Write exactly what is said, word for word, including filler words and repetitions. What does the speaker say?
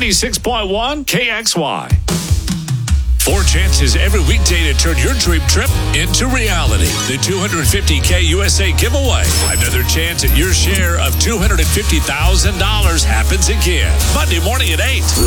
ninety-six point one K X Y. Four chances every weekday to turn your dream trip into reality. The two hundred fifty K U S A giveaway. Another chance at your share of two hundred fifty thousand dollars happens again. Monday morning at eight.